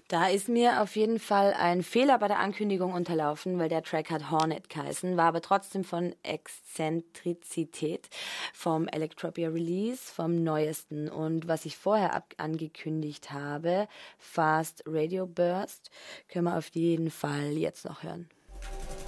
Da ist mir auf jeden Fall ein Fehler bei der Ankündigung unterlaufen, weil der Track hat Hornet geheißen, war aber trotzdem von Exzentrizität, vom Electropia Release, vom neuesten. Und was ich vorher angekündigt habe, Fast Radio Burst, können wir auf jeden Fall jetzt noch hören.